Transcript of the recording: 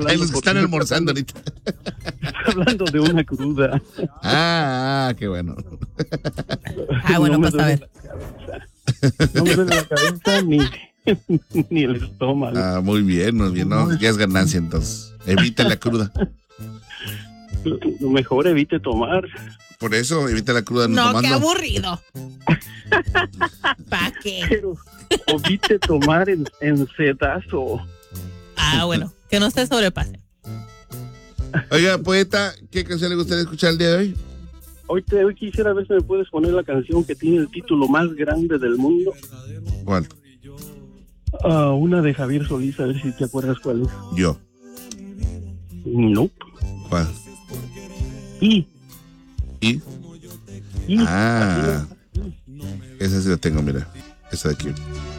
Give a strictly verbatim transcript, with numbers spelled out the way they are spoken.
Ahí los que están almorzando ahorita. Hablando de una cruda. Ah, ah, qué bueno. Ah, bueno, No me pues a duele ver. la cabeza. No me duele la cabeza ni, ni el estómago. Ah, muy bien, muy bien, ¿no? Ya es ganancia entonces. Evita la cruda. Lo mejor evite tomar. Por eso, evita la cruda no, No, tomando. qué aburrido. ¿Para qué? Pero evite tomar en, en sedazo. Ah, bueno, que no se sobrepase. Oiga, poeta, ¿qué canción le gustaría escuchar el día de hoy? Hoy, te, hoy quisiera ver si me puedes poner la canción que tiene el título más grande del mundo. ¿Cuál? Uh, una de Javier Solís, a ver si te acuerdas cuál es. Yo. No. ¿Cuál? Y. ¿Y? y Ah, esa sí la tengo, mira. Esa de aquí.